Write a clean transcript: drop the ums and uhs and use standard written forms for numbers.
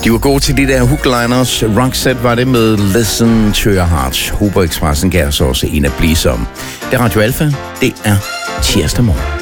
De var gode til de der hookliners. Roxette var det med Listen to Your Heart. Huber Expressen gav os også en at blive som. Det er Radio Alfa. Det er tirsdag morgen.